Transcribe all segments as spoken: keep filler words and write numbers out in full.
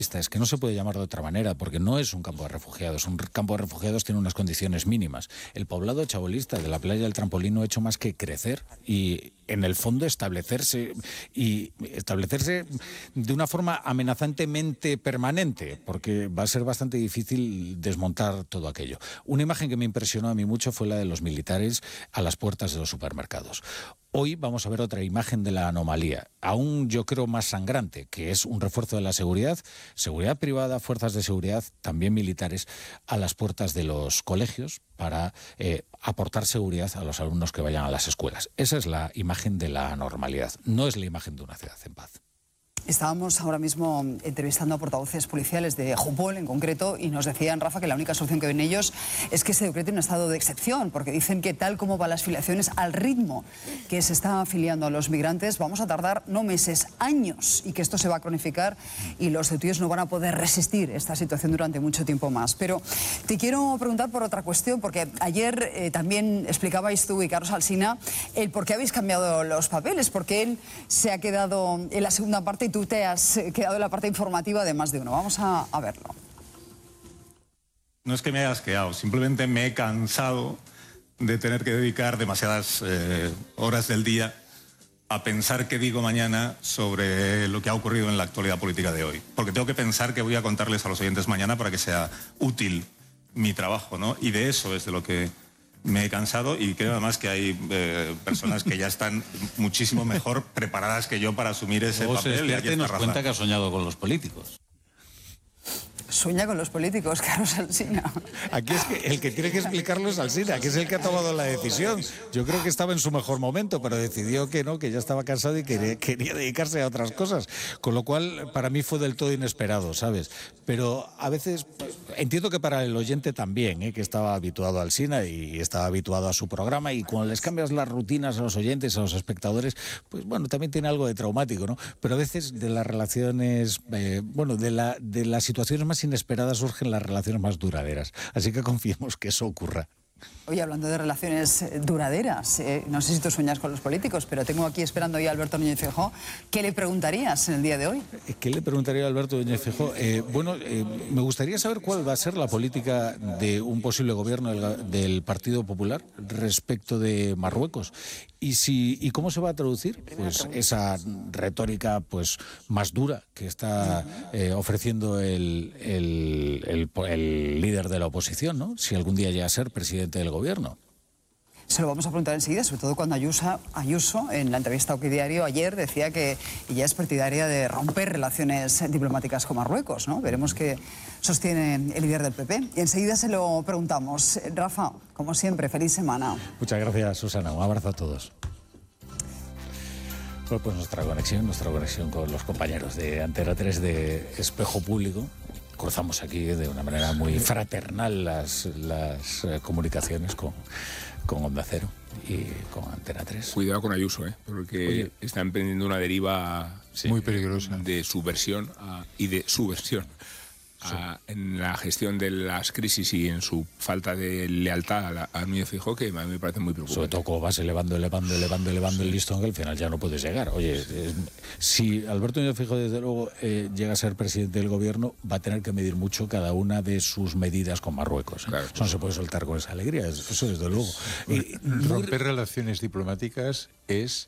Es que no se puede llamar de otra manera, porque no es un campo de refugiados. Un campo de refugiados tiene unas condiciones mínimas. El poblado chabolista de la playa del Trampolín no ha hecho más que crecer y, en el fondo, establecerse y establecerse de una forma amenazantemente permanente, porque va a ser bastante difícil desmontar todo aquello. Una imagen que me impresionó a mí mucho fue la de los militares a las puertas de los supermercados. Hoy vamos a ver otra imagen de la anomalía, aún yo creo más sangrante, que es un refuerzo de la seguridad, seguridad privada, fuerzas de seguridad, también militares, a las puertas de los colegios para eh, aportar seguridad a los alumnos que vayan a las escuelas. Esa es la imagen de la normalidad, no es la imagen de una ciudad en paz. Estábamos ahora mismo entrevistando a portavoces policiales de Jopol en concreto y nos decían, Rafa, que la única solución que ven ellos es que se decrete un estado de excepción, porque dicen que tal como van las filiaciones, al ritmo que se está afiliando a los migrantes, vamos a tardar no meses, años, y que esto se va a cronificar y los ceutúes no van a poder resistir esta situación durante mucho tiempo más. Pero te quiero preguntar por otra cuestión, porque ayer eh, también explicabais tú y Carlos Alsina el por qué habéis cambiado los papeles, porque él se ha quedado en la segunda parte y tú te has quedado en la parte informativa de más de uno. Vamos a, a verlo. No es que me hayas quedado, simplemente me he cansado de tener que dedicar demasiadas eh, horas del día a pensar qué digo mañana sobre lo que ha ocurrido en la actualidad política de hoy. Porque tengo que pensar qué voy a contarles a los oyentes mañana para que sea útil mi trabajo, ¿no? Y de eso es de lo que me he cansado, y creo además que hay eh, personas que ya están muchísimo mejor preparadas que yo para asumir ese Luego papel. se despierta y nos Rafa. cuenta que ha soñado con los políticos. Sueña con los políticos, Carlos Alsina. Aquí es que el que tiene que explicarlo es Alsina, que es el que ha tomado la decisión. Yo creo que estaba en su mejor momento, pero decidió que no, que ya estaba cansado y quería, quería dedicarse a otras cosas. Con lo cual, para mí fue del todo inesperado, ¿sabes? Pero a veces, pues, entiendo que para el oyente también, ¿eh? Que estaba habituado a Alsina y estaba habituado a su programa, y cuando les cambias las rutinas a los oyentes, a los espectadores, pues bueno, también tiene algo de traumático, ¿no? Pero a veces de las relaciones, eh, bueno, de, la, de las situaciones más inesperadas surgen las relaciones más duraderas. Así que confiemos que eso ocurra. Oye, hablando de relaciones duraderas, eh, no sé si tú sueñas con los políticos, pero tengo aquí esperando ya a Alberto Núñez Feijóo. ¿Qué le preguntarías en el día de hoy? ¿Qué le preguntaría a Alberto Núñez Feijóo? Eh, bueno, eh, me gustaría saber cuál va a ser la política de un posible gobierno del, del Partido Popular respecto de Marruecos. Y, si, ¿Y cómo se va a traducir pues esa retórica pues más dura que está eh, ofreciendo el, el, el, el líder de la oposición, ¿no? Si algún día llega a ser presidente del gobierno. Se lo vamos a preguntar enseguida, sobre todo cuando Ayuso, Ayuso en la entrevista a Oquidiario ayer decía que ella es partidaria de romper relaciones diplomáticas con Marruecos, ¿no? Veremos qué sostiene el líder del P P. Y enseguida se lo preguntamos. Rafa, como siempre, feliz semana. Muchas gracias, Susana. Un abrazo a todos. Pues, pues nuestra conexión, nuestra conexión con los compañeros de Antena tres de Espejo Público. Cruzamos aquí de una manera muy fraternal las, las eh, comunicaciones con, con Onda Cero y con Antena tres. Cuidado con Ayuso, ¿eh? Porque Oye, está emprendiendo una deriva sí, muy peligrosa de subversión a, y de subversión a, en la gestión de las crisis y en su falta de lealtad a, la, a Núñez Feijóo, que a mí me parece muy preocupante. Sobre todo como vas elevando, elevando, elevando, elevando sí. el listón, que al final ya no puedes llegar. Oye, eh, si Alberto Núñez Feijóo desde luego eh, llega a ser presidente del gobierno, va a tener que medir mucho cada una de sus medidas con Marruecos. ¿eh? Claro, eso no se puede soltar con esa alegría, eso desde luego. Y, Romper muy... relaciones diplomáticas es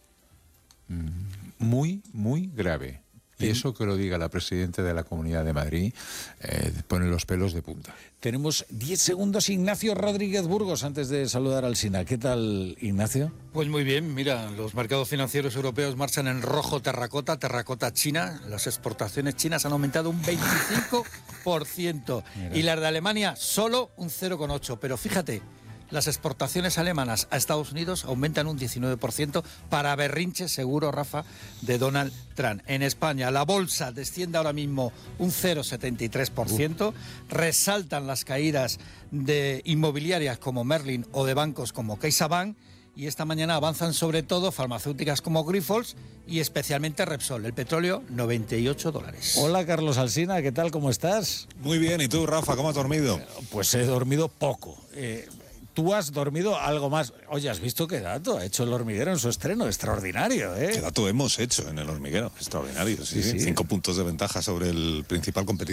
muy, muy grave. Y eso que lo diga la presidenta de la Comunidad de Madrid eh, pone los pelos de punta. Tenemos diez segundos, Ignacio Rodríguez Burgos, antes de saludar al Sina. ¿Qué tal, Ignacio? Pues muy bien, mira, los mercados financieros europeos marchan en rojo terracota, terracota china. Las exportaciones chinas han aumentado un veinticinco por ciento y las de Alemania solo un cero coma ocho por ciento. Pero fíjate, las exportaciones alemanas a Estados Unidos aumentan un diecinueve por ciento para berrinche seguro, Rafa, de Donald Trump. En España la bolsa desciende ahora mismo un cero coma setenta y tres por ciento. Uh. Resaltan las caídas de inmobiliarias como Merlin o de bancos como CaixaBank. Y esta mañana avanzan sobre todo farmacéuticas como Grifols y especialmente Repsol. El petróleo, noventa y ocho dólares. Hola, Carlos Alsina, ¿qué tal? ¿Cómo estás? Muy bien, ¿y tú, Rafa? ¿Cómo has dormido? Pues he dormido poco. Eh... tú has dormido algo más. Oye, ¿has visto qué dato? Ha hecho El Hormiguero en su estreno, extraordinario, ¿eh? ¿Qué dato hemos hecho en El Hormiguero? Extraordinario, sí, Sí, sí. Cinco puntos de ventaja sobre el principal competidor.